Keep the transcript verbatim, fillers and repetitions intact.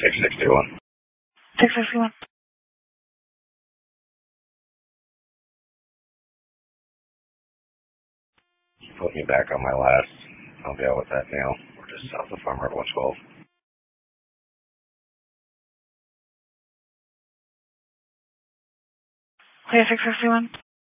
six sixty-one. six sixty-one. Put me back on my last. I'll be out with that nail. We're just south of Farm Road one twelve. Clear six sixty-one.